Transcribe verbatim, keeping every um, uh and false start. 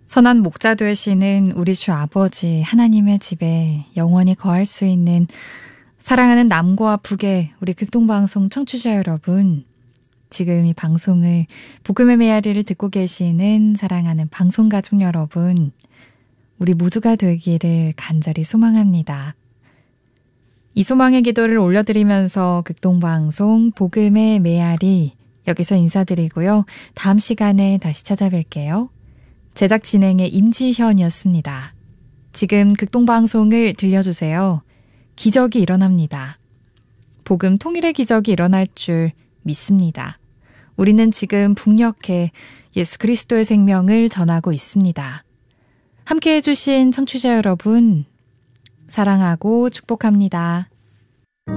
선한 목자 되시는 우리 주 아버지 하나님의 집에 영원히 거할 수 있는 사랑하는 남과 북의 우리 극동방송 청취자 여러분, 지금 이 방송을 복음의 메아리를 듣고 계시는 사랑하는 방송가족 여러분, 우리 모두가 되기를 간절히 소망합니다. 이 소망의 기도를 올려드리면서 극동방송 복음의 메아리 여기서 인사드리고요. 다음 시간에 다시 찾아뵐게요. 제작 진행의 임지현이었습니다. 지금 극동방송을 들려주세요. 기적이 일어납니다. 복음 통일의 기적이 일어날 줄 믿습니다. 우리는 지금 북녘에 예수 그리스도의 생명을 전하고 있습니다. 함께해 주신 청취자 여러분, 사랑하고 축복합니다.